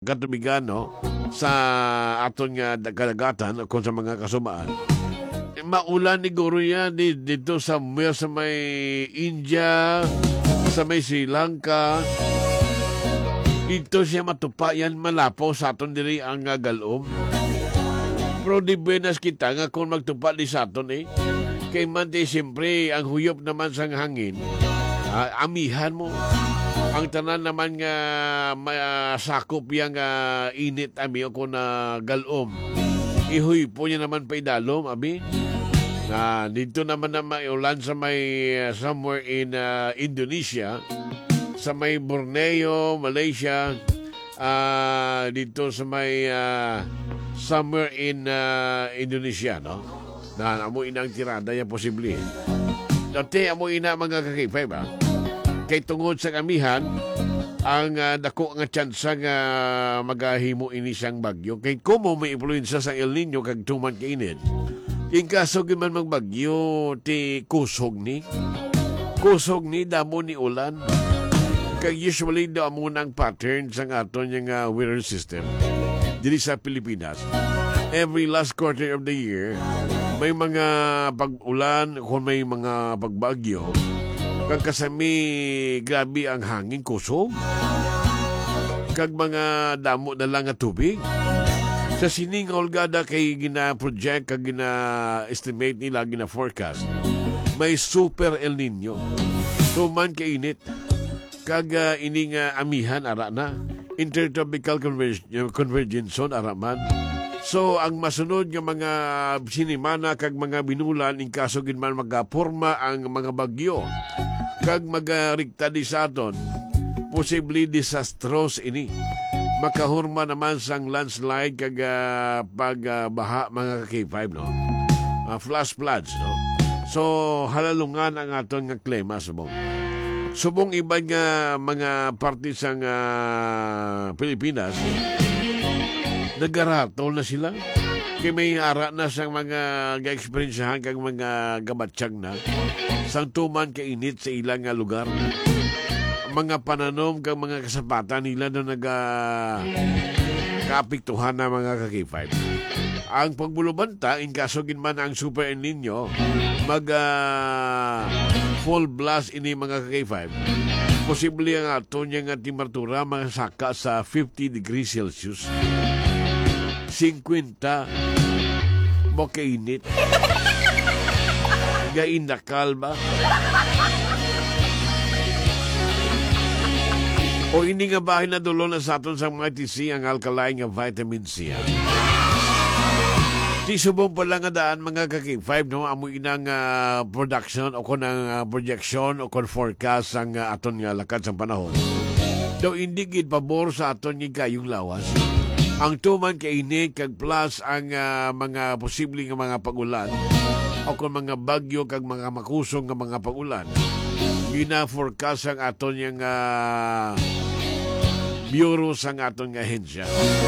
katubigan no sa aton nga kadagatan kung sa mga kasumaan. Maulan ni guro yan dito sa may India, sa may Sri Lanka. Dito siya matupa yan malapo sa aton diri ang galom. Pero di buenas kita nga kung magtupa di sa aton Kay man di siyempre ang huyop naman sang hangin. Amihan mo. Ang tanan naman nga masakop yang init ami ako na galom. Ihuy po niya naman pa idalom, abi. Dito naman na maulan sa may somewhere in Indonesia, sa may Borneo, Malaysia, dito sa may somewhere in Indonesia, no? Na amo inang tirada ya posible. Dati amo ina mga kakipay ba? Kay tungod sa kamihan, ang dako nga tsansa nga magahimo ini siyang bagyo. Kay kumo may influensya sa El Nino kag tuman kainit. King kaso man magbagyo ti kusog ni damo ni ulan. Kag usually daw amo nang pattern sa aton nga weather system diri sa Pilipinas. Every last quarter of the year may mga pag-ulan kung may mga pagbagyo. Kag kasami grabe ang hangin kusog. Kag mga damo na lang nga tubig. Sa sining Olgada kay gina-project kag gina-estimate nila, gina-forecast, may super El Nino. Tuman kainit. Kag ining amihan ara na. Intertropical convergence zone ara man. So ang masunod nga mga sinimana kag mga binulan in kaso ginman magaporma ang mga bagyo. Kag magarikta di sa aton, posible disastros ini. Makahurma naman sang landslide kag pagbaha mga K5 no. Flash floods no. So halalungan ang aton nga klima subong iban nga mga parte sang Pilipinas nagaratol na sila. Kay may ara na sang mga ga-experiencehan kag mga gamatsyag na sang tuman kainit sa ilang lugar. Mga pananom kang mga kasapatan nila na kapiktuhan na mga kakipay. Ang pagbulubanta, in kaso ginman ang Super El Nino, full blast ini mga kakipay. Posible ang ato niya nga temperatura mga saka sa 50 degrees Celsius. 50 mo kainit. Gain na kalba. O hindi nga bahay na dulo na sa aton sa mga TC ang alkaline nga vitamin C. Di subong pala nga daan mga kakip-5 no, amoy inang production o kung projection o kung forecast ang aton nga lakad sa panahon. Daw hindi gid pabor sa aton nga kayong lawas. Ang tuman kainit kag plus ang mga posibleng nga mga pagulan o kung mga bagyo kag mga makusong nga mga pagulan. Gina-forecast ang aton yung bureau sa aton nga ahensya.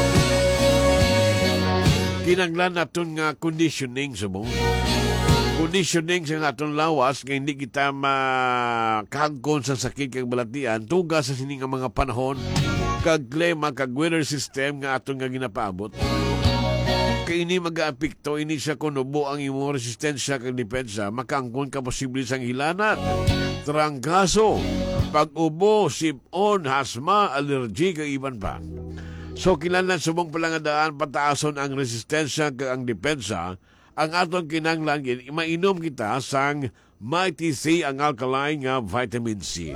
Kinanglan aton nga conditioning subong. Conditioning sa aton lawas nga hindi kita makangkon sa sakit kag balatian tuga sa sining nga mga panahon kag klima kag weather system nga aton nga ginapaabot. Kay ini mag-aapekto ini siya kunubo ang imong resistensya kag depensa makangkon ka posible sang hilanat. Trangkaso, pag-ubo, sipon, hasma, allergy, kag iban pa. So, kinahanglan subong palangadaan pataason ang resistensya kag ang depensa, ang aton kinahanglan mainom kita sang Mighty C ang alkaline nga vitamin C.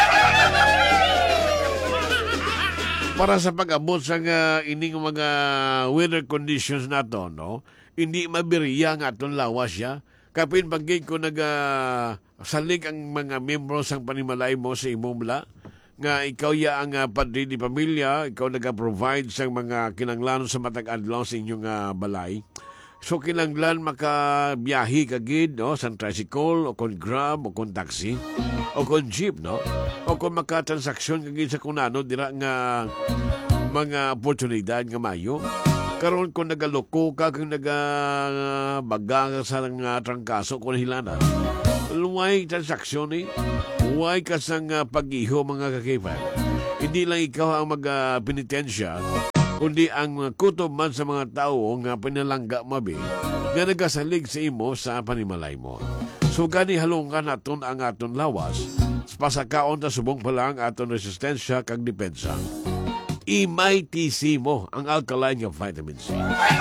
Para sa pag-abot sa ining mga weather conditions nato, no? Hindi mabiriya nga aton lawas siya. Kapin pagiging ko salig ang mga membro sang panimalay mo sa imong bala nga ikaw ya ang padri di pamilya, ikaw naga-provide sa mga kinanglan sa matag adlaw sa inyong balay. So kinanglan makabiyahi kagid no sa tricycle o kon grab o kon taxi o kon jeep no o kon makatransaksyon kagid sa kunano dira nga mga oportunidad nga mayo. Karon kung nagaloko ka kung nagabaga sa trangkaso kung hilana. Luway transaksyon huwag ka sang pag-iho mga kakipan. Hindi lang ikaw ang mag-penitensya kundi ang kutob man sa mga tao nga pinalangga mabi nga nagasalig sa imo sa panimalay mo. So gani halungan naton ang aton lawas pasakaon ta subong pala ang aton resistensya kag depensa. I-MyTC mo ang alkaline nga vitamin C.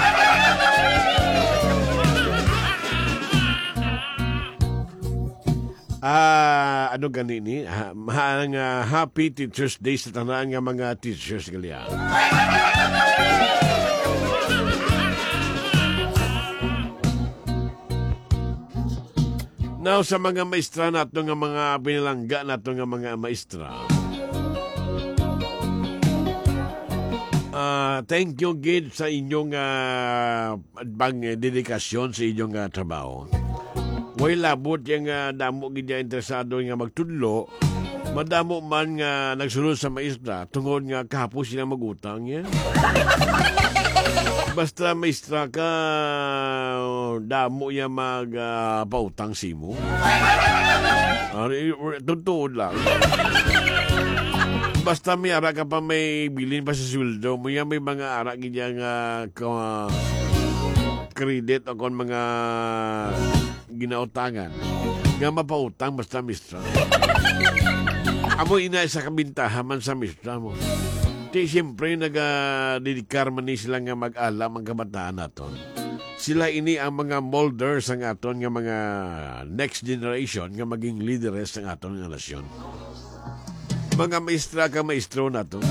Ano ganini? Happy Teachers Day sa tanan nga mga teachers gali. Now sa mga maestra nato nga mga binilangga nato nga mga maestra. Thank you gid sa inyong bang dedikasyon sa inyong trabaho. Way labot yung damo gid interesado nga magtudlo, madamo man nga nagsulod sa maestra tungod nga kahapon sila magutang ya. Basta maestra ka, damo ya pautang simo. Totoo lang. Basta may ara ka pa may bilin pa sa sweldo mo, yan may mga ara gid nga credit o kon mga ginautangan nga mapautang basta mistra. Amo ina sa kabintahan man sa mistra mo. Di siyempre nagadedikar man ni sila nga mag-alam ang kabataan naton. Sila ini ang mga molders ang aton nga mga next generation nga maging leaders ng aton nga nasyon. Mga maestra ka maestro nato.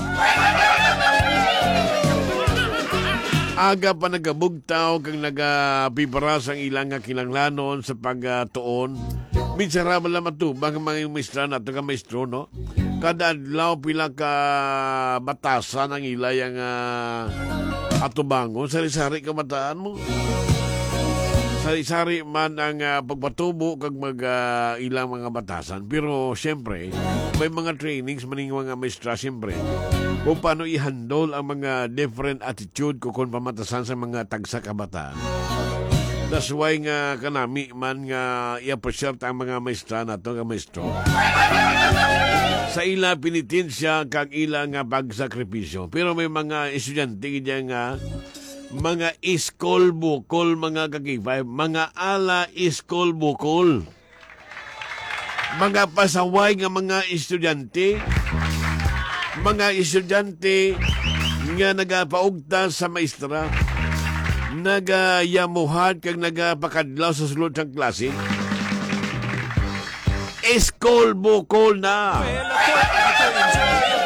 Aga pa nagabugtaw kang nagabibaras ang ilang kinanglanon sa pagtuon. Minsan raman lang matubang ang mga maestra nato ka maestro, no? Kada adlaw pila ka batasan ang ilay ang atubangon. Sari-sari kamataan mo. Sari-sari man ang pagpatubo kag ilang mga batasan. Pero siyempre, may mga trainings maning mga maestra siyempre kung paano i-handle ang mga different attitude kung pamatasan sa mga tagsa kabataan. That's why nga kanami man nga i-appreciate ang mga maestra nato nga maestro. Sa ila pinitensya kag ila nga pagsakripisyo. Pero may mga estudyante gid nga mga iskol bukol mga kakipay, mga ala iskol bukol. Mga pasaway nga mga estudyante nga nagapaugta sa maestra, nagayamuhan kag nagapakadlaw sa sulod ng klase. Iskol bukol na.